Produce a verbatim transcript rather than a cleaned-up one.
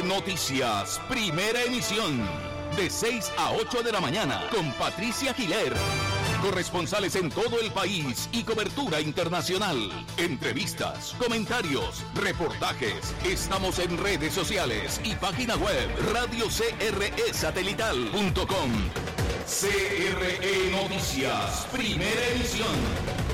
Noticias, primera emisión, de seis a ocho de la mañana, con Patricia Giler. Corresponsales en todo el país y cobertura internacional. Entrevistas, comentarios, reportajes. Estamos en redes sociales y página web radio c r e satelital punto com. C R E Noticias, primera emisión.